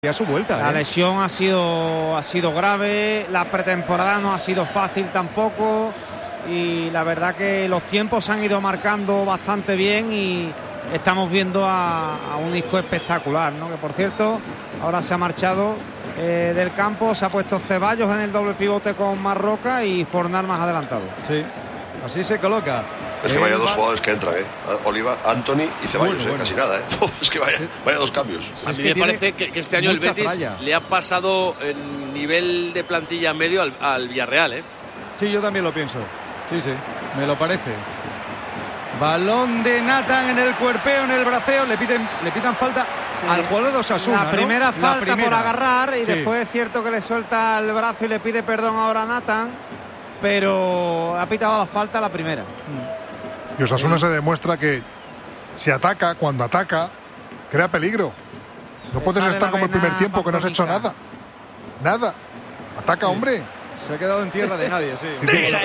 a su vuelta. La lesión ha sido grave, la pretemporada no ha sido fácil tampoco, y la verdad que los tiempos se han ido marcando bastante bien y estamos viendo a un Isco espectacular, ¿no? Que por cierto ahora se ha marchado del campo, se ha puesto Ceballos en el doble pivote con Marroca y Fornal más adelantado. Sí, así se coloca. Es que vaya dos jugadores que entran, Oliva, Anthony y Ceballos, bueno. Casi nada, Es que vaya dos cambios. A mí me parece que este año el Betis le ha pasado el nivel de plantilla medio al Villarreal, Sí, yo también lo pienso. Sí, me lo parece. Balón de Nathan en el cuerpeo, en el braceo, le pitan falta al jugador de Osasuna. La primera falta por agarrar y después es cierto que le suelta el brazo y le pide perdón ahora a Nathan, pero ha pitado la falta la primera. Y Osasuna se demuestra que si ataca, cuando ataca, crea peligro. No puedes estar como el primer tiempo que no has hecho nada. Nada. Ataca, hombre. Se ha quedado en tierra de nadie, sí.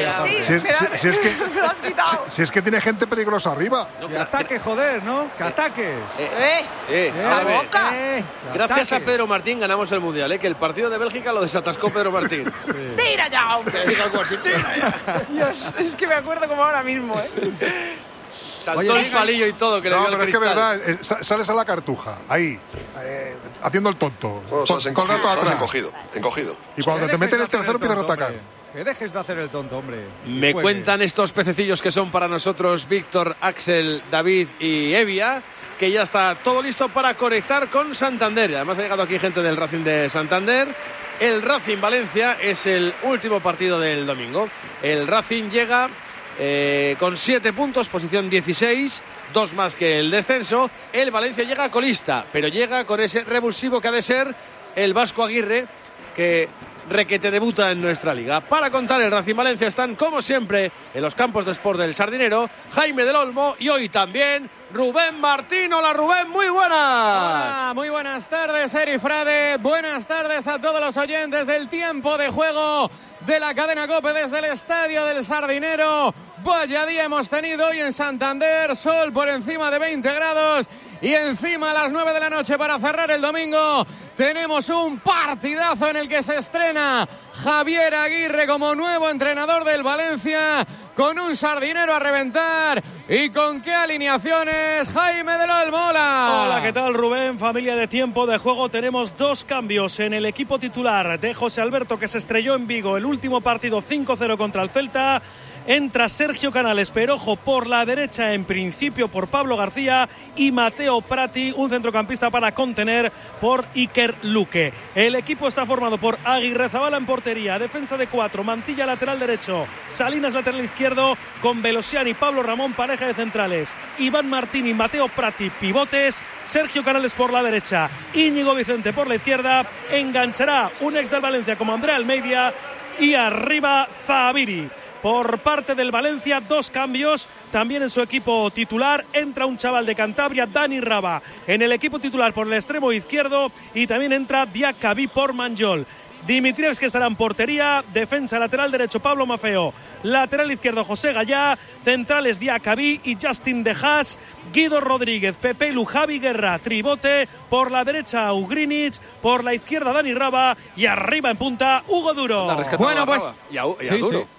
Si es que tiene gente peligrosa arriba. Que ataque, joder, ¿no? Que ataques. ¡La boca! Gracias a Pedro Martín ganamos el Mundial, que el partido de Bélgica lo desatascó Pedro Martín. ¡Tira ya, hombre! Diga algo así, tira ya. Dios, es que me acuerdo como ahora mismo, Saltó el palillo y todo que le dio el cristal. Es que verdad, sales a la cartuja, ahí, haciendo el tonto. Sales encogido. Y cuando te meten el tercero empiezas a atacar. Que dejes de hacer el tonto, hombre. Me cuentan estos pececillos que son para nosotros Víctor, Axel, David y Evia, que ya está todo listo para conectar con Santander. Además ha llegado aquí gente del Racing de Santander. El Racing Valencia es el último partido del domingo. El Racing llega con 7 puntos, posición 16, 2 más que el descenso. El Valencia llega colista, pero llega con ese revulsivo que ha de ser el Vasco Aguirre, que requete debuta en nuestra liga. Para contar el Racing Valencia están, como siempre, en los campos de Sport del Sardinero, Jaime del Olmo y hoy también Rubén Martín. Hola Rubén, muy buenas. Hola, muy buenas tardes, Eri Frade. Buenas tardes a todos los oyentes del tiempo de juego de la cadena COPE desde el estadio del Sardinero. Vaya día hemos tenido hoy en Santander, sol por encima de 20 grados y encima a las 9 de la noche para cerrar el domingo tenemos un partidazo en el que se estrena Javier Aguirre como nuevo entrenador del Valencia, con un Sardinero a reventar. ¿Y con qué alineaciones? Jaime del Olmo. Hola, ¿qué tal, Rubén? Familia de tiempo de juego. Tenemos 2 cambios en el equipo titular de José Alberto, que se estrelló en Vigo el último partido 5-0 contra el Celta. Entra Sergio Canales, pero ojo, por la derecha en principio por Pablo García, y Mateo Prati, un centrocampista para contener por Iker Luque. El equipo está formado por Aguirrezabala en portería, defensa de 4, Mantilla lateral derecho, Salinas lateral izquierdo, con Velosiani y Pablo Ramón pareja de centrales, Iván Martín y Mateo Prati pivotes, Sergio Canales por la derecha, Íñigo Vicente por la izquierda, enganchará un ex del Valencia como Andrea Almeida y arriba Zaviri. Por parte del Valencia, 2 cambios también en su equipo titular. Entra un chaval de Cantabria, Dani Raba, en el equipo titular por el extremo izquierdo, y también entra Diakabi por Manjol. Dimitrievski estará en portería, defensa lateral derecho Pablo Maffeo, lateral izquierdo José Gallá, centrales Diakabi y Justin De Haas, Guido Rodríguez, Pepe Lu, Javi Guerra, tribote, por la derecha Ugrinic, por la izquierda Dani Raba y arriba en punta Hugo Duro. Bueno, pues y a Duro. Sí.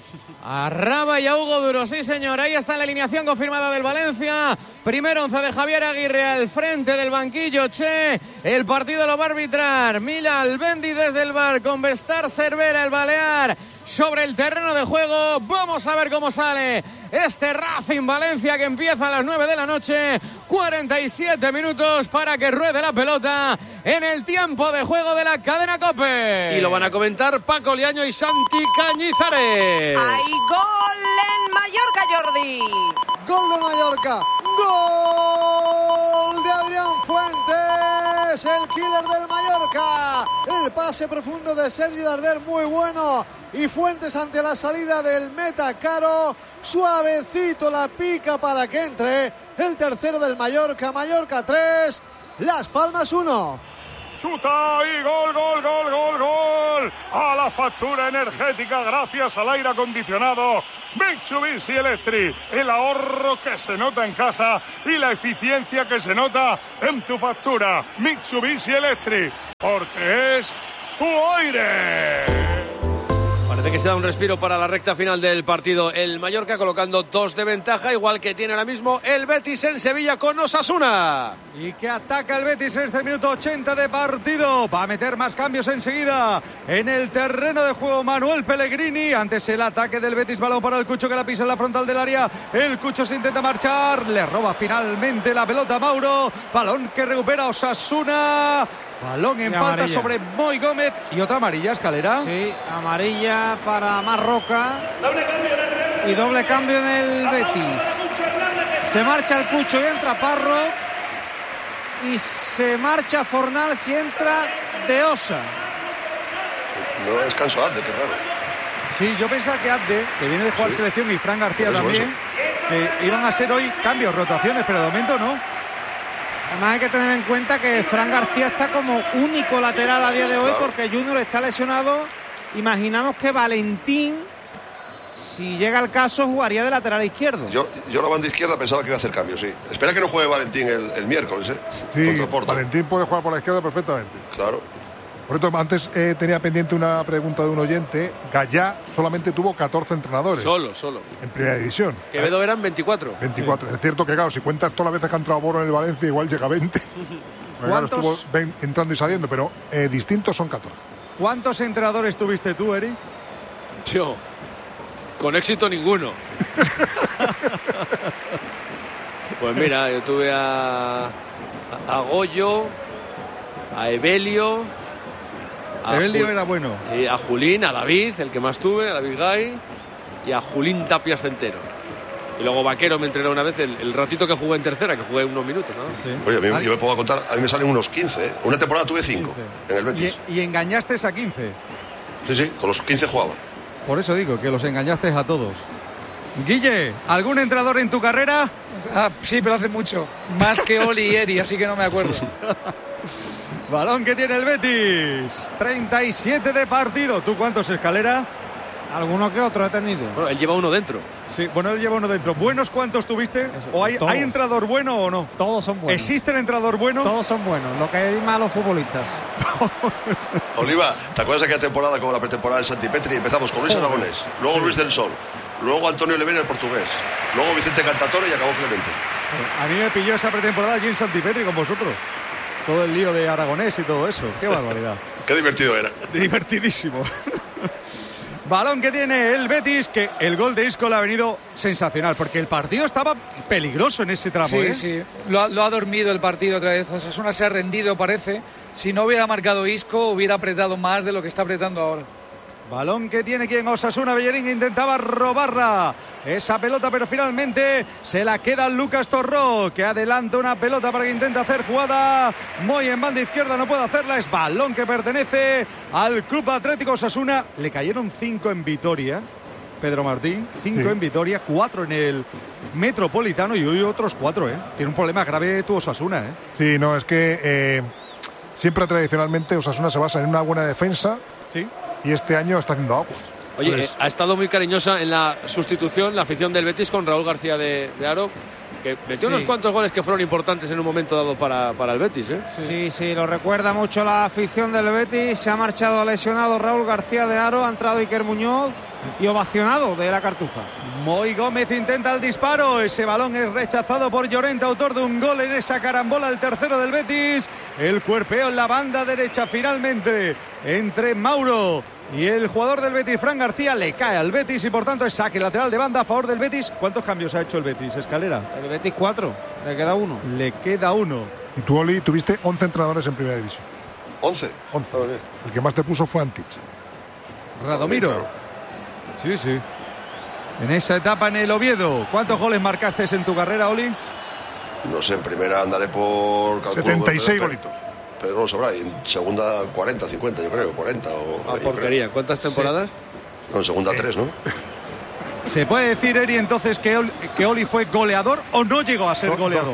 A Raba y a Hugo Duro, sí señor. Ahí está la alineación confirmada del Valencia. Primer 11 de Javier Aguirre al frente del banquillo. El partido lo va a arbitrar Mila Albendi desde el bar, con Bestar Cervera, el balear, sobre el terreno de juego. Vamos a ver cómo sale este Racing Valencia, que empieza a las 9 de la noche. 47 minutos para que ruede la pelota en el tiempo de juego de la cadena COPE. Y lo van a comentar Paco Liaño y Santi Cañizares. ¡Hay gol en Mallorca, Jordi! Gol de Mallorca. Gol de Adrián Fuentes, el killer del Mallorca. El pase profundo de Sergi Darder, muy bueno. Y Fuentes, ante la salida del meta Caro, suavecito la pica para que entre el tercero del Mallorca. Mallorca 3, Las Palmas 1. Chuta y gol a la factura energética gracias al aire acondicionado Mitsubishi Electric, el ahorro que se nota en casa y la eficiencia que se nota en tu factura. Mitsubishi Electric, porque es tu aire. Parece que se da un respiro para la recta final del partido. El Mallorca colocando 2 de ventaja, igual que tiene ahora mismo el Betis en Sevilla con Osasuna. Y que ataca el Betis en este minuto 80 de partido. Va a meter más cambios enseguida en el terreno de juego Manuel Pellegrini. Antes el ataque del Betis, balón para el Cucho que la pisa en la frontal del área. El Cucho se intenta marchar, le roba finalmente la pelota a Mauro. Balón que recupera Osasuna. Balón en falta amarilla sobre Moy Gómez y otra amarilla, Escalera. Sí, amarilla para Marroca y doble cambio en el Betis. Se marcha el Cucho y entra Parro, y se marcha Fornals y entra De Osa. No descanso Adde, qué raro. Sí, yo pensaba que Adde, que viene de jugar selección, y Fran García también, que iban a ser hoy cambios, rotaciones, pero de momento no. Además hay que tener en cuenta que Fran García está como único lateral a día de hoy, porque Junior está lesionado. Imaginamos que Valentín, si llega el caso, jugaría de lateral izquierdo. Yo la banda izquierda pensaba que iba a hacer cambios, sí. Espera que no juegue Valentín el miércoles, Sí, Valentín puede jugar por la izquierda perfectamente. Claro. Por cierto, antes tenía pendiente una pregunta de un oyente. Gallá solamente tuvo 14 entrenadores. Solo. En primera división. Quevedo eran 24. 24. Sí. Es cierto que, claro, si cuentas todas las veces que ha entrado Boro en el Valencia, igual llega a 20. Claro, estuvo entrando y saliendo, pero distintos son 14. ¿Cuántos entrenadores tuviste tú, Eri? Yo, con éxito ninguno. Pues mira, yo tuve a Goyo, a Evelio. Evelio era bueno. Sí, a Julín, a David, el que más tuve, a David Gay, y a Julín Tapias Centeno. Y luego Vaquero me entrenó una vez el ratito que jugué en tercera, que jugué unos minutos, ¿no? Sí. Oye, yo me puedo contar, a mí me salen unos 15, Una temporada tuve 5 en el Betis. Y engañaste a 15. Sí, con los 15 jugaba. Por eso digo, que los engañaste a todos. Guille, ¿algún entrenador en tu carrera? Sí, pero hace mucho. Más que Oli y Eri, así que no me acuerdo. Balón que tiene el Betis. 37 de partido. ¿Tú cuántos, Escalera? Alguno que otro he tenido. Bueno, él lleva uno dentro. Sí, bueno, él lleva uno dentro. ¿Buenos cuántos tuviste? ¿O hay entrenador bueno o no? Todos son buenos. ¿Existe el entrenador bueno? Todos son buenos. Lo que hay malos futbolistas. Oliva, ¿te acuerdas de aquella temporada como la pretemporada del Santipetri? Empezamos con Luis Aragonés, luego Luis del Sol, luego Antonio Levene, el portugués, luego Vicente Cantatore y acabó Clemente. A mí me pilló esa pretemporada allí en Santipetri con vosotros. Todo el lío de Aragonés y todo eso. Qué barbaridad. Qué divertido era. Divertidísimo. Balón que tiene el Betis, que el gol de Isco le ha venido sensacional, porque el partido estaba peligroso en ese tramo. Sí. Lo ha dormido el partido otra vez. Osasuna se ha rendido, parece. Si no hubiera marcado Isco, hubiera apretado más de lo que está apretando ahora. Balón que tiene quien Osasuna. Bellerín intentaba robarla esa pelota, pero finalmente se la queda Lucas Torró, que adelanta una pelota para que intente hacer jugada. Moy en banda izquierda, no puede hacerla. Es balón que pertenece al Club Atlético Osasuna. Le cayeron 5 en Vitoria, Pedro Martín, 5 en Vitoria, 4 en el Metropolitano y hoy otros 4. Tiene un problema grave tu Osasuna. Sí, no, es que siempre tradicionalmente Osasuna se basa en una buena defensa. Sí. Y este año está haciendo aguas. Oye, ha estado muy cariñosa en la sustitución la afición del Betis con Raúl García de Haro, que metió unos cuantos goles que fueron importantes en un momento dado para el Betis. Sí, lo recuerda mucho la afición del Betis. Se ha marchado lesionado Raúl García de Haro, ha entrado Iker Muñoz y ovacionado de la Cartuja. Moy Gómez intenta el disparo, ese balón es rechazado por Llorente, autor de un gol en esa carambola, el tercero del Betis. El cuerpeo en la banda derecha finalmente entre Mauro y el jugador del Betis, Fran García, le cae al Betis y por tanto es saque lateral de banda a favor del Betis. ¿Cuántos cambios ha hecho el Betis, Escalera? El Betis 4, le queda 1. Le queda 1. Y tú, Oli, tuviste 11 entrenadores en primera división. 11. El que más te puso fue Antich. Radomiro. Sí. En esa etapa en el Oviedo, ¿cuántos goles marcaste en tu carrera, Oli? No sé, en primera andaré por... 76 golitos. Pedro lo sabrá, y en segunda 40, 50, yo creo, 40 o... porquería. ¿Cuántas temporadas? Sí. No, en segunda 3, ¿no? ¿Se puede decir, Eri, entonces que Oli fue goleador o no llegó a ser goleador?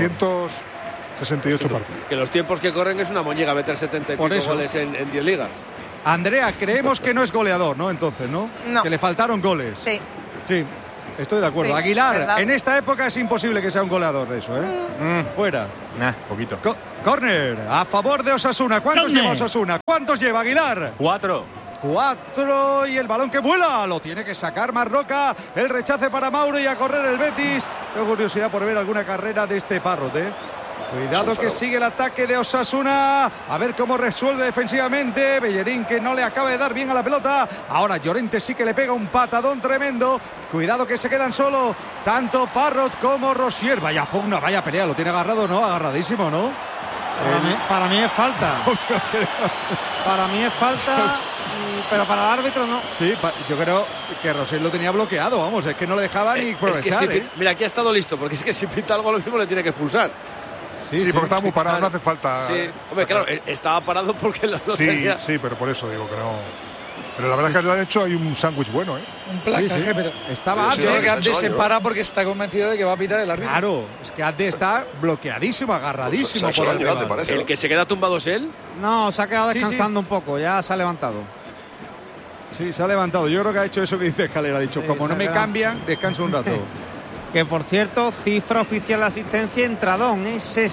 268 partidos. Que los tiempos que corren es una moñiga meter 70 y pico goles en 10 ligas. Andrea, creemos que no es goleador, ¿no? Entonces, ¿no? No. Que le faltaron goles. Sí. Estoy de acuerdo. Sí, Aguilar, ¿verdad? en esta época es imposible que sea un goleador de eso, ¿eh? Fuera. Poquito. Córner a favor de Osasuna. ¿Cuántos lleva Osasuna? ¿Cuántos lleva Aguilar? 4. 4 y el balón que vuela. Lo tiene que sacar Marroca. El rechace para Mauro y a correr el Betis. Tengo curiosidad por ver alguna carrera de este Parrot, ¿eh? Cuidado que sigue el ataque de Osasuna. A ver cómo resuelve defensivamente. Bellerín que no le acaba de dar bien a la pelota. Ahora Llorente sí que le pega un patadón tremendo. Cuidado que se quedan solo tanto Parrot como Rosier. Vaya pugna, vaya pelea. Lo tiene agarrado, ¿no? Agarradísimo, ¿no? Para mí es falta. Para mí es falta, pero para el árbitro no. Sí, yo creo que Rosier lo tenía bloqueado, vamos, es que no le dejaba ni progresar. Mira, aquí ha estado listo, porque es que si pinta algo lo mismo le tiene que expulsar. Sí, porque estaba muy parado, no hace falta. Sí, hombre, claro, estaba parado porque lo tenía. Sí, pero por eso digo que no. Pero la verdad es que le han hecho ahí un sándwich bueno, ¿eh? Un placaje, pero estaba yo creo que Abde se para porque está convencido de que va a pitar el árbitro. Claro, es que Abde está bloqueadísimo, agarradísimo Pues por el daño, parece, ¿El que se queda tumbado es él? No, se ha quedado descansando un poco, ya se ha levantado. Sí, se ha levantado. Yo creo que ha hecho eso que dice Escalera. Ha dicho, como no me cambian, descanso un rato. Que por cierto, cifra oficial de asistencia en Tradón,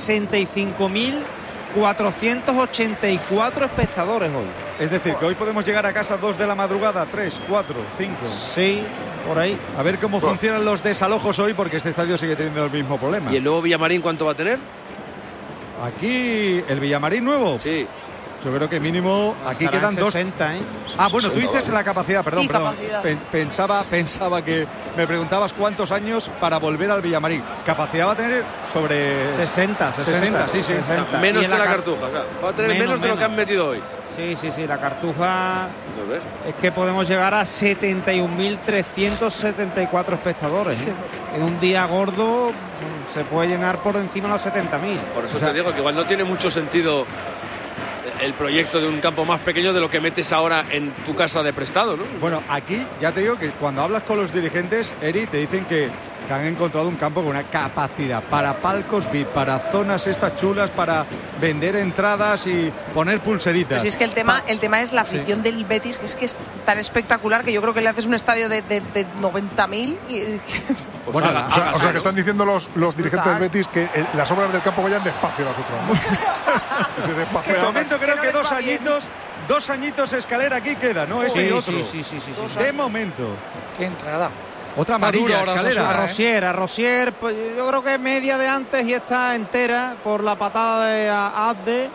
65.484 espectadores hoy. Es decir, que hoy podemos llegar a casa 2 de la madrugada, 3, 4, 5. Sí, por ahí. A ver cómo funcionan los desalojos hoy, porque este estadio sigue teniendo el mismo problema. ¿Y el nuevo Villamarín cuánto va a tener? Aquí, el Villamarín nuevo. Sí. Yo creo que mínimo aquí quedan 60, 2. ¿eh? Ah, bueno, tú dices la capacidad, perdón. Capacidad. Pensaba que me preguntabas cuántos años para volver al Villamarín. Capacidad va a tener sobre 60, sí. 60. Menos Y que la Cartuja, claro. Va a tener menos de lo que han metido hoy. Sí, la Cartuja es que podemos llegar a 71.374 espectadores, ¿eh? En un día gordo se puede llenar por encima de los 70.000. Por eso te digo que igual no tiene mucho sentido el proyecto de un campo más pequeño de lo que metes ahora en tu casa de prestado, ¿no? Bueno, aquí ya te digo que cuando hablas con los dirigentes, Eri, te dicen que han encontrado un campo con una capacidad para palcos VIP, para zonas estas chulas, para vender entradas y poner pulseritas. Pues es que el tema es la afición del Betis, que es tan espectacular que yo creo que le haces un estadio de 90.000 y... Bueno, o sea que están diciendo los dirigentes del Betis que las obras del campo vayan despacio las otras. De momento creo que 2 añitos Escalera aquí queda, ¿no? Este y otro. Sí. De momento. Qué entrada. Otra amarilla, Escalera. A Rosier, pues, yo creo que media de antes y está entera por la patada de Abde.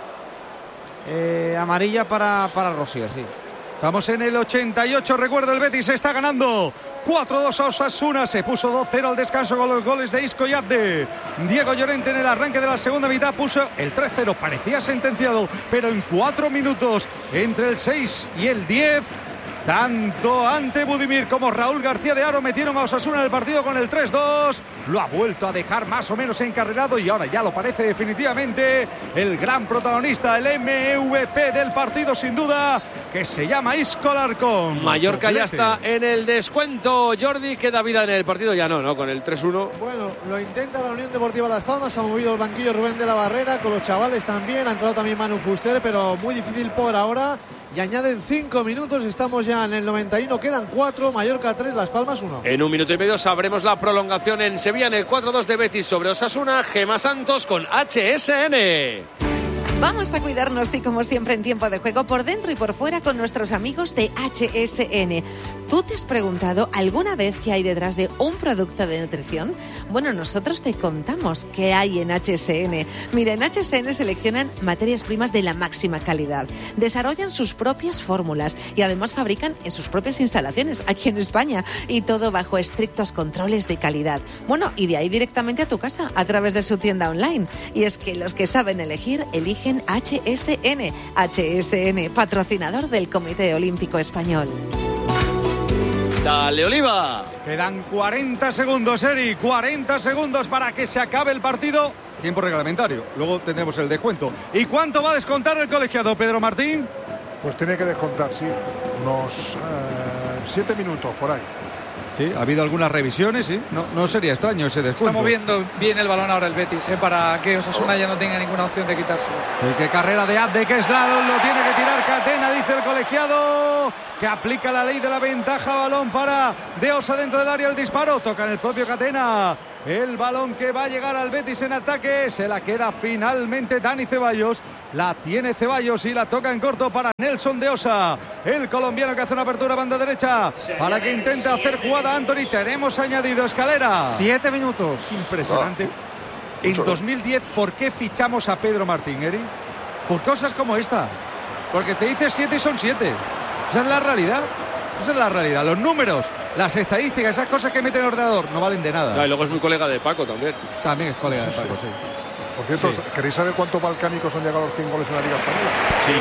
Amarilla para Rosier, sí. Estamos en el 88, recuerda, el Betis está ganando 4-2 a Osasuna, se puso 2-0 al descanso con los goles de Isco y Abde. Diego Llorente en el arranque de la segunda mitad puso el 3-0, parecía sentenciado, pero en 4 minutos, entre el 6 y el 10, tanto Ante Budimir como Raúl García de Haro metieron a Osasuna en el partido con el 3-2. Lo ha vuelto a dejar más o menos encarrilado y ahora ya lo parece definitivamente el gran protagonista, el MVP del partido sin duda, que se llama Isco Alarcón. Mallorca ya está en el descuento. Jordi, ¿queda vida en el partido? Ya no, con el 3-1. Bueno, lo intenta la Unión Deportiva Las Palmas, ha movido el banquillo Rubén de la Barrera, con los chavales también, ha entrado también Manu Fuster, pero muy difícil por ahora. Y añaden 5 minutos, estamos ya en el 91, quedan 4, Mallorca 3, Las Palmas 1. En 1 minuto y medio sabremos la prolongación en Sevilla, en el 4-2 de Betis sobre Osasuna. Gemma Santos con HSN. Vamos a cuidarnos y como siempre en tiempo de juego, por dentro y por fuera con nuestros amigos de HSN. ¿Tú te has preguntado alguna vez qué hay detrás de un producto de nutrición? Bueno, nosotros te contamos qué hay en HSN. Mira, en HSN seleccionan materias primas de la máxima calidad, desarrollan sus propias fórmulas y además fabrican en sus propias instalaciones aquí en España, y todo bajo estrictos controles de calidad. Bueno, y de ahí directamente a tu casa a través de su tienda online. Y es que los que saben elegir, eligen HSN. HSN, patrocinador del Comité Olímpico Español. Dale, Oliva. Quedan 40 segundos, Eri, 40 segundos para que se acabe el partido. Tiempo reglamentario, luego tendremos el descuento. ¿Y cuánto va a descontar el colegiado, Pedro Martín? Pues tiene que descontar, sí, unos 7 minutos por ahí. Sí, ha habido algunas revisiones, sí. No sería extraño ese descuento. Está moviendo bien el balón ahora el Betis, para que Osasuna ya no tenga ninguna opción de quitárselo. Qué carrera de Abde, que es lo tiene que tirar Catena, dice el colegiado. colegiado que aplica la ley de la ventaja. Balón para De Osa dentro del área, el disparo, toca en el propio Catena. El balón que va a llegar al Betis en ataque, se la queda finalmente Dani Ceballos. La tiene Ceballos y la toca en corto para Nelson De Osa, el colombiano que hace una apertura banda derecha para que intente hacer jugada Anthony. Tenemos añadido Escalera. 7 minutos. Impresionante. En 2010, ¿por qué fichamos a Pedro Martín, Eri? Por cosas como esta. Porque te dice 7 y son 7. Esa es la realidad. Esa es la realidad. Los números, las estadísticas, esas cosas que mete en el ordenador no valen de nada. Y luego es muy colega de Paco también. También es colega de Paco, sí. Por cierto, ¿queréis saber cuántos balcánicos han llegado a los 100 goles en la Liga Española? Sí.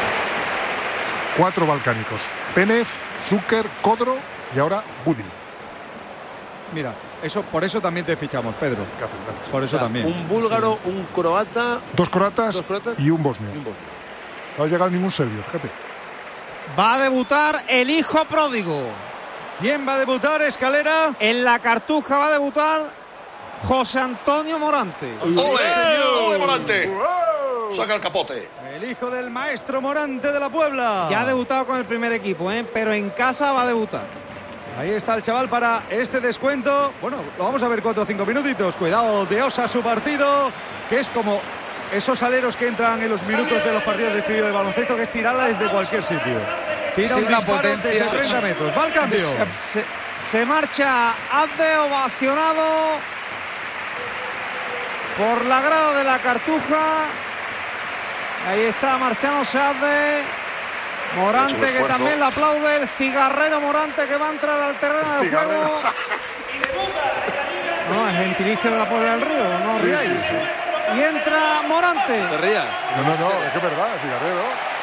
4 balcánicos. Penev, Zucker, Codro y ahora Budil. Mira, por eso también te fichamos, Pedro. Gracias. Por eso también. Un búlgaro, un croata. Dos croatas y un bosnio. No ha llegado ningún serbio, fíjate. Va a debutar el hijo pródigo. ¿Quién va a debutar, Escalera? En la Cartuja va a debutar José Antonio Morante. ¡Ole Morante! Saca el capote. El hijo del maestro Morante de la Puebla. Ya ha debutado con el primer equipo, pero en casa va a debutar. Ahí está el chaval para este descuento. Bueno, lo vamos a ver 4 o 5 minutitos. Cuidado de Osa, su partido, que es como esos aleros que entran en los minutos de los partidos decididos de baloncesto, que es tirarla desde cualquier sitio. Tira un disparo desde 30 metros. Va al cambio. Se marcha Abde, ovacionado por la grada de la Cartuja. Ahí está marchándose Abde. Morante, que también le aplaude. El cigarrero Morante, que va a entrar al terreno del juego. No, es gentilicio de la Puebla del Río, no riáis. Sí. Y entra Morante. ¿Te rías? No, es que es verdad, cigarrero.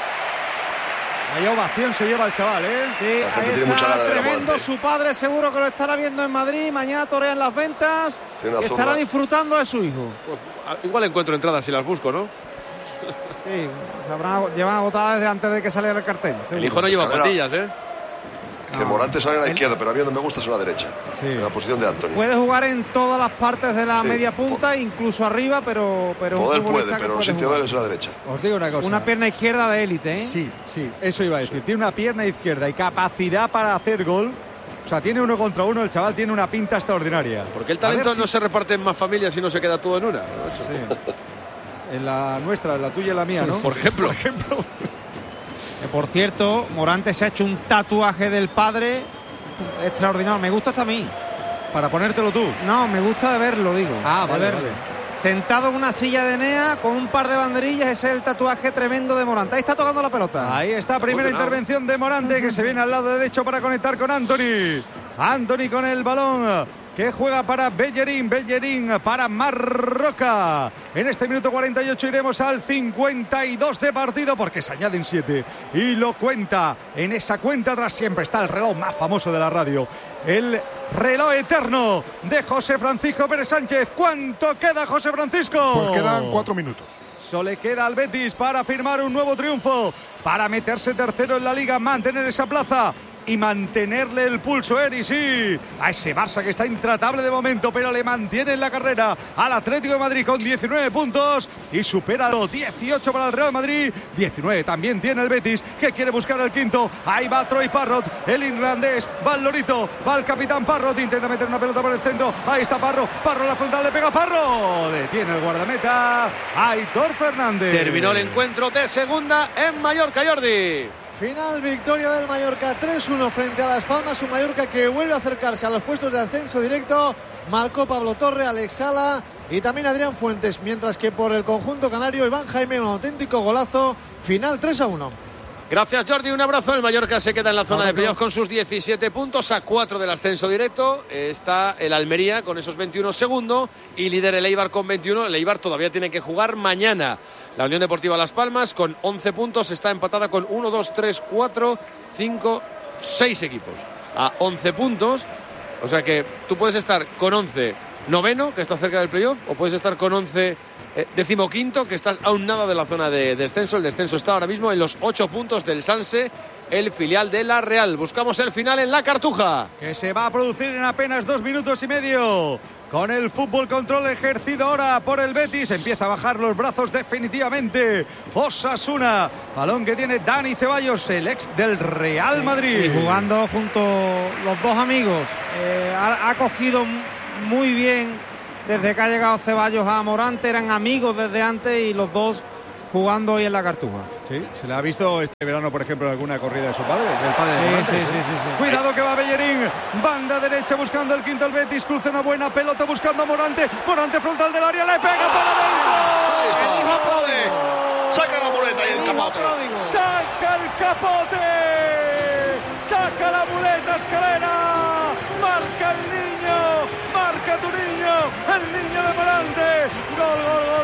Vaya ovación se lleva el chaval, ¿eh? Sí, ahí está tremendo. Su padre seguro que lo estará viendo en Madrid. Mañana torea en las ventas. Estará disfrutando de su hijo. Pues, igual encuentro entradas si las busco, ¿no? Sí, llevan agotadas desde antes de que saliera el cartel. El hijo no lleva patillas, ¿eh? Que Morante sale a la izquierda, pero a mí donde me gusta es a la derecha. Sí. En la posición de Anthony. Puede jugar en todas las partes de la media punta, incluso arriba, pero poder puede, pero el sitio de él es a la derecha. Os digo una cosa. Una pierna izquierda de élite, ¿eh? Sí, eso iba a decir. Tiene una pierna izquierda y capacidad para hacer gol. O sea, tiene 1 contra 1, el chaval tiene una pinta extraordinaria. Porque el talento no se reparte en más familias y no se queda todo en una. Sí. En la nuestra, en la tuya y la mía, ¿no? Por ejemplo. Por cierto, Morante se ha hecho un tatuaje del padre extraordinario. Me gusta hasta a mí. ¿Para ponértelo tú? No, me gusta de verlo, digo. Vale. Sentado en una silla de Enea con un par de banderillas, ese es el tatuaje tremendo de Morante. Ahí está tocando la pelota. Ahí está, primera intervención de Morante, que se viene al lado derecho para conectar con Anthony. Anthony con el balón, que juega para Bellerín para Marroca. En este minuto 48 iremos al 52 de partido, porque se añaden 7 y lo cuenta. En esa cuenta atrás siempre está el reloj más famoso de la radio, el reloj eterno de José Francisco Pérez Sánchez. ¿Cuánto queda, José Francisco? Pues quedan 4 minutos. Solo le queda al Betis para firmar un nuevo triunfo, para meterse tercero en la Liga, mantener esa plaza y mantenerle el pulso, sí, a ese Barça que está intratable de momento, pero le mantiene en la carrera al Atlético de Madrid con 19 puntos y supera los 18 para el Real Madrid. 19 también tiene el Betis, que quiere buscar el quinto. Ahí va Troy Parrott, el irlandés, va el Lorito, va el capitán Parrott, intenta meter una pelota por el centro. Ahí está Parro a la frontal, le pega Parro, detiene el guardameta Aitor Fernández. Terminó el encuentro de segunda en Mallorca, Jordi. Final, victoria del Mallorca 3-1 frente a Las Palmas. Un Mallorca que vuelve a acercarse a los puestos de ascenso directo. Marcó Pablo Torre, Alex Sala y también Adrián Fuentes. Mientras que por el conjunto canario, Iván Jaime, un auténtico golazo. Final 3-1. Gracias, Jordi. Un abrazo. El Mallorca se queda en la zona de playoff con sus 17 puntos, a 4 del ascenso directo. Está el Almería con esos 21 segundo y líder el Eibar con 21. El Eibar todavía tiene que jugar mañana. La Unión Deportiva Las Palmas con 11 puntos está empatada con 1, 2, 3, 4, 5, 6 equipos a 11 puntos. O sea que tú puedes estar con 11 noveno, que está cerca del playoff, o puedes estar con 11 decimoquinto, que estás aún nada de la zona de descenso. El descenso está ahora mismo en los 8 puntos del Sanse, el filial de la Real. Buscamos el final en la Cartuja, que se va a producir en apenas 2 minutos y medio. con el fútbol control ejercido ahora por el Betis. Empieza a bajar los brazos definitivamente Osasuna. Balón que tiene Dani Ceballos, el ex del Real Madrid. Y jugando junto los dos amigos. Ha cogido muy bien desde que ha llegado Ceballos a Morante. Eran amigos desde antes y los dos jugando hoy en la Cartuja. Sí, se le ha visto este verano, por ejemplo, en alguna corrida de su padre, del padre de Morante. Sí. Cuidado que va Bellerín, banda derecha buscando el quinto el Betis, cruza una buena pelota buscando a Morante, Morante frontal del área, le pega para dentro. Saca la muleta y el capote. Saca el capote. Saca la muleta Escalera. Marca el niño. Marca tu niño. El niño de Morante. Gol.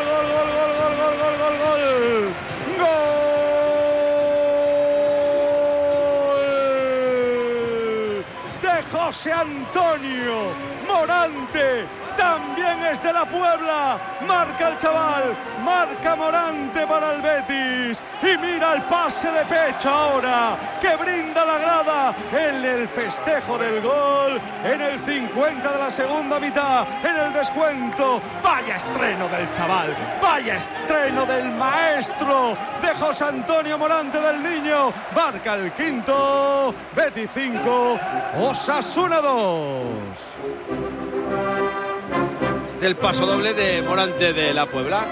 De José Antonio Morante. También es de la Puebla. Marca el chaval. Marca Morante para el Betis. Y mira el pase de pecho ahora que brinda la grada en el festejo del gol. En el 50 de la segunda mitad. En el descuento. Vaya estreno del chaval. Vaya estreno del maestro de José Antonio Morante, del niño. Marca el quinto. Betis 5. Osasuna 2. El paso doble de Morante de la Puebla.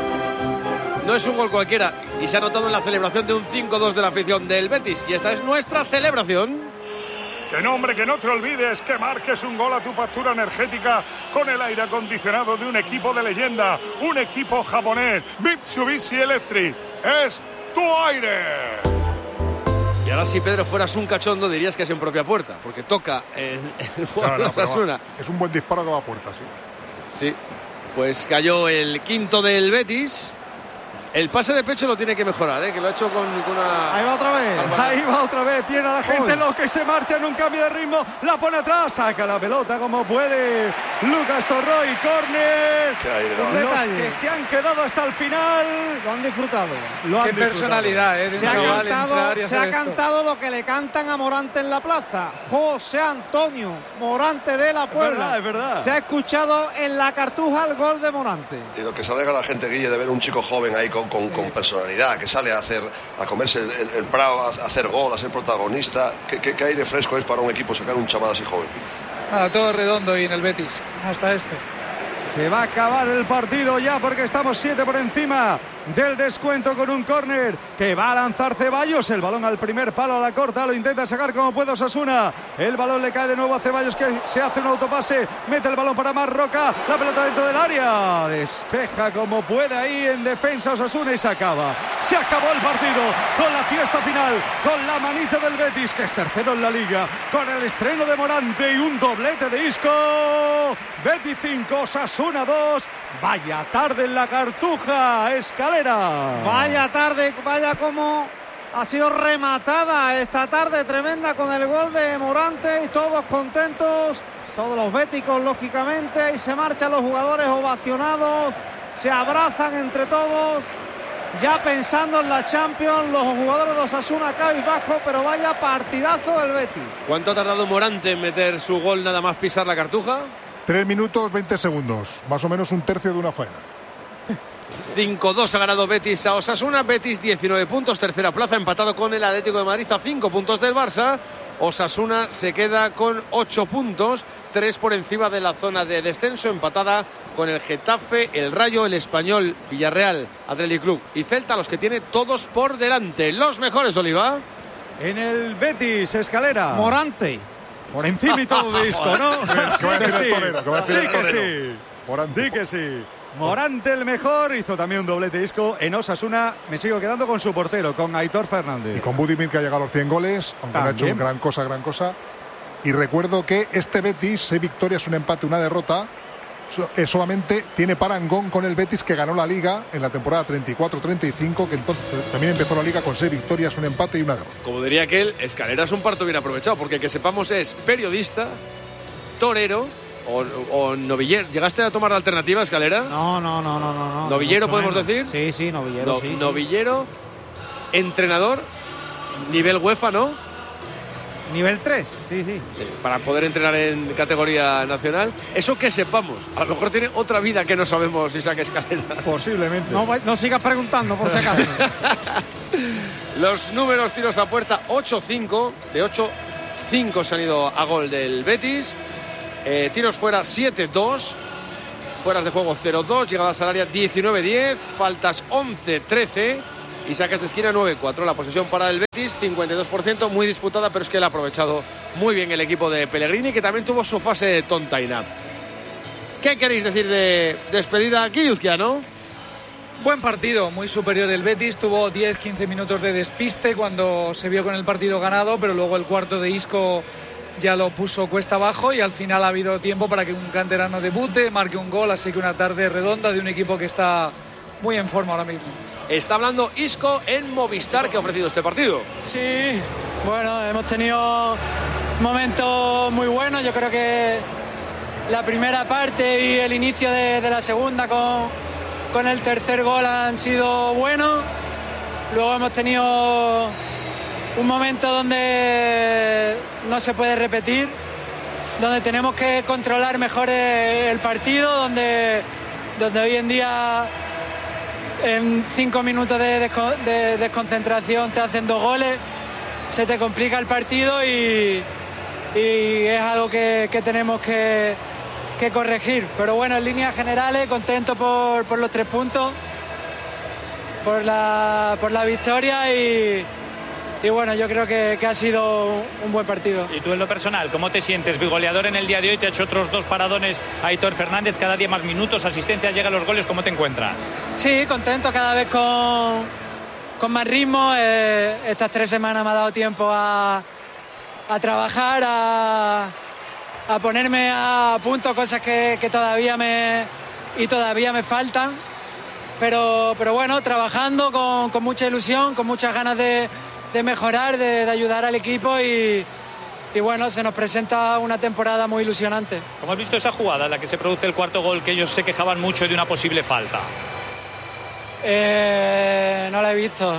No es un gol cualquiera y se ha notado en la celebración de un 5-2 de la afición del Betis. Y esta es nuestra celebración. Que no, hombre, que no te olvides que marques un gol a tu factura energética con el aire acondicionado de un equipo de leyenda, un equipo japonés, Mitsubishi Electric. Es tu aire. Y ahora, si Pedro fueras un cachondo, dirías que es en propia puerta, porque toca en el juego de Osasuna. Es un buen disparo que va a puerta, sí. Sí, pues cayó el quinto del Betis. El pase de pecho lo tiene que mejorar, que lo ha hecho con una... Ahí va otra vez. Ahí va otra vez. Tiene a la gente loca y se marcha en un cambio de ritmo. La pone atrás. Saca la pelota como puede Lucas Torroy. Córner. Los que se han quedado hasta el final lo han disfrutado. Qué personalidad, Se ha cantado lo que le cantan a Morante en la plaza. José Antonio Morante de la Puebla. Es verdad. Se ha escuchado en la Cartuja el gol de Morante. Y lo que se alegra la gente, Guille, de ver un chico joven ahí con personalidad, que sale a comerse el prado, a hacer gol, a ser protagonista. ¿Qué aire fresco es para un equipo sacar un chaval así joven? Nada, todo redondo y en el Betis, hasta este. Se va a acabar el partido ya porque estamos 7 por encima del descuento con un córner que va a lanzar Ceballos. El balón al primer palo, a la corta, lo intenta sacar como puede Osasuna. El balón le cae de nuevo a Ceballos, que se hace un autopase, mete el balón para Marroca, la pelota dentro del área, despeja como puede ahí en defensa Osasuna y se acaba. Se acabó el partido con la fiesta final, con la manita del Betis, que es tercero en la liga, con el estreno de Morante y un doblete de Isco. Betis 5, Osasuna 2. Vaya tarde en la Cartuja, Escalera. Vaya tarde, vaya como ha sido rematada esta tarde tremenda con el gol de Morante y todos contentos, todos los béticos lógicamente, y se marchan los jugadores ovacionados, se abrazan entre todos, ya pensando en la Champions, los jugadores de Osasuna cabizbajo, pero vaya partidazo del Betis. ¿Cuánto ha tardado Morante en meter su gol nada más pisar la Cartuja? 3 minutos 20 segundos, más o menos un tercio de una faena. 5-2 ha ganado Betis a Osasuna. Betis 19 puntos, tercera plaza, empatado con el Atlético de Madrid a 5 puntos del Barça. Osasuna se queda con 8 puntos, 3 por encima de la zona de descenso, empatada con el Getafe, el Rayo, el Español, Villarreal, Athletic Club y Celta, los que tiene todos por delante. Los mejores, Oliva. En el Betis, Escalera. Morante. Por encima y todo de Isco, ¿no? Di que sí. Morante el mejor, hizo también un doblete Isco. En Osasuna me sigo quedando con su portero, con Aitor Fernández. Y con Budimir, que ha llegado a los 100 goles, aunque no ha hecho gran cosa. Y recuerdo que este Betis, 6 victorias, un empate, una derrota, solamente tiene parangón con el Betis, que ganó la Liga en la temporada 34-35, que entonces también empezó la Liga con 6 victorias, un empate y una derrota. Como diría aquel, Escalera es un parto bien aprovechado, porque que sepamos es periodista, torero o novillero. ¿Llegaste a tomar la alternativa, Escalera? No. ¿Novillero podemos decir? Sí, novillero. Novillero, entrenador, nivel UEFA, ¿no? Nivel 3, sí. Sí, para poder entrenar en categoría nacional. Eso que sepamos. A lo mejor tiene otra vida que no sabemos, Isaac Escalera. Posiblemente. No sigas preguntando, por si acaso. Los números: tiros a puerta 8-5. De 8-5 se han ido a gol del Betis. Tiros fuera 7-2. Fueras de juego 0-2. Llegadas al área 19-10. Faltas 11-13. Y saques de esquina 9-4. La posesión para el Betis 52%, muy disputada, pero es que la ha aprovechado muy bien el equipo de Pellegrini, que también tuvo su fase tontaina. ¿Qué queréis decir de despedida, Guilluzquiano? Buen partido, muy superior el Betis. Tuvo 10-15 minutos de despiste cuando se vio con el partido ganado, pero luego el cuarto de Isco ya lo puso cuesta abajo y al final ha habido tiempo para que un canterano debute, marque un gol, así que una tarde redonda de un equipo que está muy en forma ahora mismo. Está hablando Isco en Movistar, que ha ofrecido este partido. Sí, bueno, hemos tenido momentos muy buenos. Yo creo que la primera parte y el inicio de la segunda con el tercer gol han sido buenos. Luego hemos tenido un momento donde no se puede repetir, donde tenemos que controlar mejor el partido, donde hoy en día en 5 minutos de desconcentración te hacen 2 goles, se te complica el partido y es algo que tenemos que corregir. Pero bueno, en líneas generales, contento por los 3 puntos, por la victoria y bueno, yo creo que ha sido un buen partido. Y tú en lo personal, ¿cómo te sientes? Goleador en el día de hoy, te ha hecho otros 2 paradones Aitor Fernández, cada día más minutos, asistencia, llegan los goles, ¿cómo te encuentras? Sí, contento, cada vez con más ritmo. Estas 3 semanas me ha dado tiempo a trabajar, a ponerme a punto cosas que todavía me faltan. Pero bueno, trabajando con mucha ilusión, con muchas ganas de mejorar, de ayudar al equipo y bueno, se nos presenta una temporada muy ilusionante. ¿Cómo has visto esa jugada en la que se produce el cuarto gol, que ellos se quejaban mucho de una posible falta? No la he visto.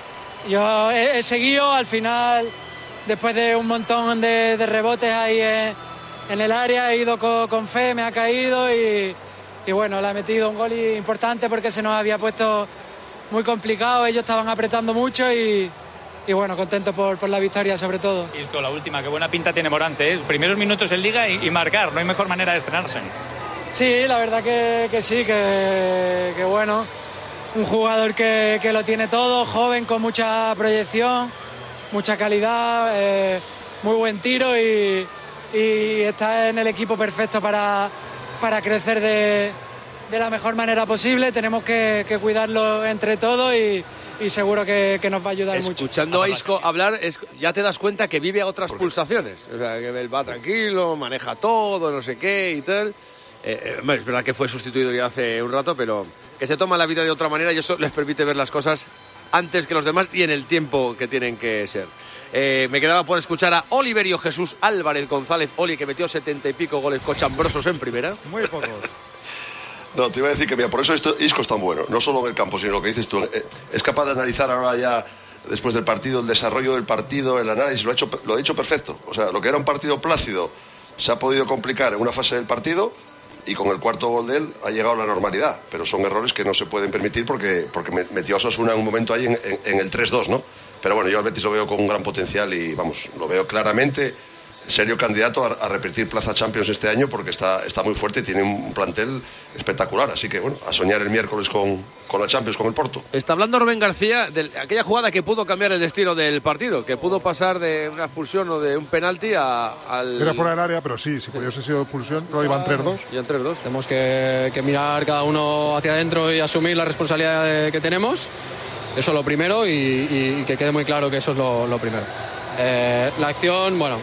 Yo he seguido al final, después de un montón de rebotes ahí en el área, he ido con fe, me ha caído y bueno, le ha metido un gol importante porque se nos había puesto muy complicado, ellos estaban apretando mucho y bueno, contento por la victoria sobre todo. Isco, la última, qué buena pinta tiene Morante, ¿eh? Primeros minutos en Liga y marcar, no hay mejor manera de estrenarse. Sí, la verdad que sí, que bueno, un jugador que lo tiene todo, joven, con mucha proyección, mucha calidad, muy buen tiro y está en el equipo perfecto para crecer de la mejor manera posible. Tenemos que cuidarlo entre todos y seguro que nos va a ayudar mucho. Escuchando a Isco hablar, ya te das cuenta que vive a otras pulsaciones. O sea, que él va tranquilo, maneja todo, no sé qué y tal. Es verdad que fue sustituido ya hace un rato, pero que se toma la vida de otra manera y eso les permite ver las cosas antes que los demás y en el tiempo que tienen que ser. Me quedaba por escuchar a Oliverio Jesús Álvarez González, Oli, que metió 70 y pico goles cochambrosos en primera. Muy pocos. No, te iba a decir que mira, por eso Isco es tan bueno, no solo en el campo, sino lo que dices tú. Es capaz de analizar ahora ya, después del partido, el desarrollo del partido, el análisis, lo ha hecho perfecto. O sea, lo que era un partido plácido se ha podido complicar en una fase del partido y con el cuarto gol de él ha llegado a la normalidad. Pero son errores que no se pueden permitir porque metió a Osasuna en un momento ahí en el 3-2, ¿no? Pero bueno, yo al Betis lo veo con un gran potencial y vamos, lo veo claramente serio candidato a repetir plaza Champions este año porque está muy fuerte y tiene un plantel espectacular. Así que bueno, a soñar el miércoles con la Champions, con el Porto. Está hablando Rubén García de aquella jugada que pudo cambiar el destino del partido, que pudo pasar de una expulsión o de un penalti al... Era fuera del área, pero sí, si hubiese sido expulsión, no iban 3-2. Iban 3-2. Tenemos que mirar cada uno hacia adentro y asumir la responsabilidad que tenemos. Eso es lo primero y que quede muy claro que eso es lo primero. La acción, bueno,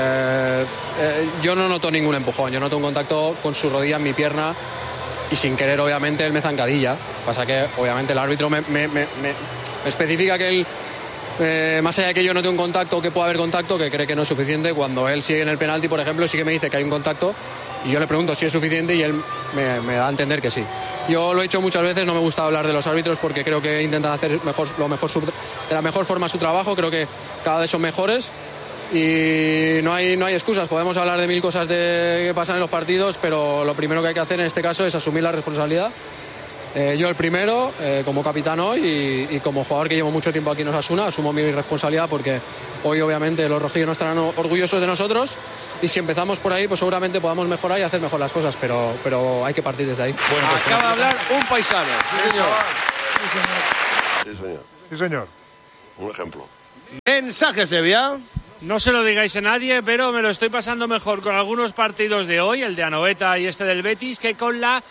yo no noto ningún empujón, yo noto un contacto con su rodilla en mi pierna y sin querer obviamente él me zancadilla. Pasa que obviamente el árbitro me especifica que él, más allá de que yo note un contacto o que pueda haber contacto, que cree que no es suficiente, cuando él sigue en el penalti, por ejemplo, sí que me dice que hay un contacto y yo le pregunto si es suficiente y él me da a entender que sí. Yo lo he dicho muchas veces, no me gusta hablar de los árbitros porque creo que intentan hacer de la mejor forma su trabajo, creo que cada vez son mejores y no hay excusas. Podemos hablar de 1000 cosas que pasan en los partidos, pero lo primero que hay que hacer en este caso es asumir la responsabilidad. Yo el primero, como capitán hoy y como jugador que llevo mucho tiempo aquí en Osasuna, asumo mi responsabilidad porque hoy obviamente los rojillos no estarán orgullosos de nosotros y si empezamos por ahí pues seguramente podamos mejorar y hacer mejor las cosas, pero hay que partir desde ahí. Bueno, pues acaba de hablar un paisano. Sí, señor. Sí, señor. Sí, señor. Un ejemplo. Mensaje, Sevilla. No se lo digáis a nadie, pero me lo estoy pasando mejor con algunos partidos de hoy, el de Anoeta y este del Betis, que con la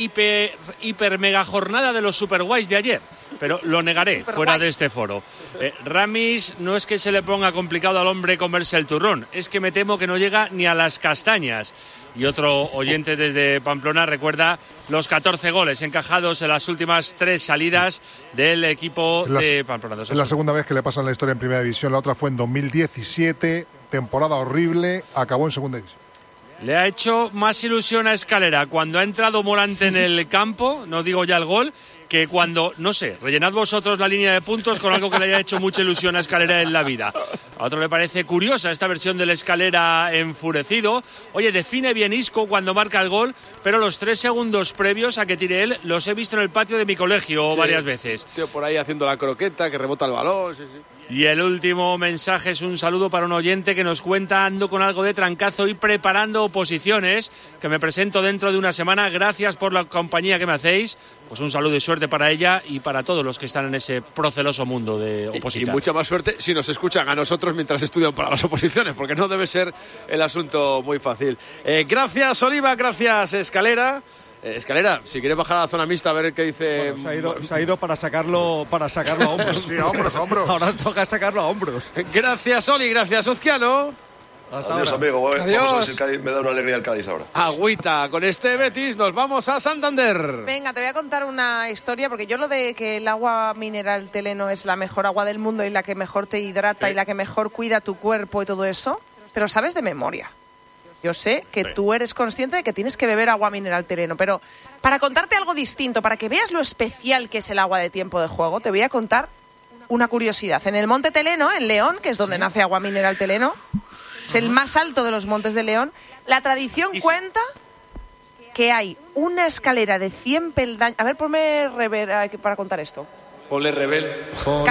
hiper mega jornada de los super guays de ayer, pero lo negaré fuera de este foro. Ramis no es que se le ponga complicado al hombre comerse el turrón, es que me temo que no llega ni a las castañas. Y otro oyente desde Pamplona recuerda los 14 goles encajados en las últimas 3 salidas del equipo de Pamplona. Es la segunda vez que le pasa en la historia en Primera División, la otra fue en 2017, temporada horrible, acabó en Segunda División. Le ha hecho más ilusión a Escalera cuando ha entrado Morante en el campo, no digo ya el gol, que cuando, no sé, rellenad vosotros la línea de puntos con algo que le haya hecho mucha ilusión a Escalera en la vida. A otro le parece curiosa esta versión del Escalera enfurecido. Oye, define bien Isco cuando marca el gol, pero los 3 segundos previos a que tire él los he visto en el patio de mi colegio varias veces. Tío, por ahí haciendo la croqueta, que rebota el balón, sí. Y el último mensaje es un saludo para un oyente que nos cuenta: ando con algo de trancazo y preparando oposiciones, que me presento dentro de una semana. Gracias por la compañía que me hacéis. Pues un saludo y suerte para ella y para todos los que están en ese proceloso mundo de opositar. Y mucha más suerte si nos escuchan a nosotros mientras estudian para las oposiciones, porque no debe ser el asunto muy fácil. Gracias, Oliva, gracias, Escalera. Escalera, si quieres bajar a la zona mixta a ver qué dice. Bueno, se ha ido para sacarlo a hombros. Sí, a hombros. Ahora toca sacarlo a hombros. Gracias, Oli, gracias, Uzquiano. Hasta adiós, ahora. Amigo. Adiós. Vamos a ver si el Cádiz me da una alegría el Cádiz ahora. Agüita, con este Betis nos vamos a Santander. Venga, te voy a contar una historia, porque yo lo de que el agua mineral Teleno es la mejor agua del mundo y la que mejor te hidrata y la que mejor cuida tu cuerpo y todo eso, pero sabes de memoria. Yo sé que tú eres consciente de que tienes que beber agua mineral Teleno, pero para contarte algo distinto, para que veas lo especial que es el agua de tiempo de juego, te voy a contar una curiosidad. En el Monte Teleno, en León, que es donde nace agua mineral Teleno, es el más alto de los montes de León, la tradición cuenta que hay una escalera de 100 peldaños. A ver, ponme rever para contar esto. Ponle rebel.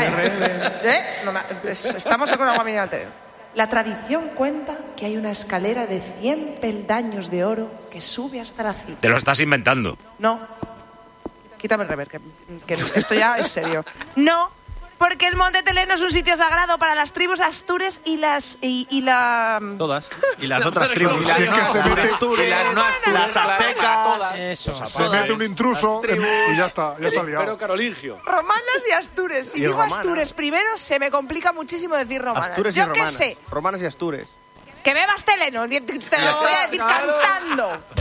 Estamos con agua mineral Teleno. La tradición cuenta que hay una escalera de 100 peldaños de oro que sube hasta la cima. Te lo estás inventando. No. Quítame el rever, que esto ya es serio. No, porque el Monte Teleno es un sitio sagrado para las tribus astures y la... Todas. Y las otras tribus. Las aztecas. Eso. Se mete un intruso y ya está liado. Pero carolingio. Romanas y astures. Si digo romanas. Astures primero, se me complica muchísimo decir romanas. Astures yo y romanas. ¿Qué sé? Romanas y astures. Que bebas Teleno, te lo voy a decir cantando.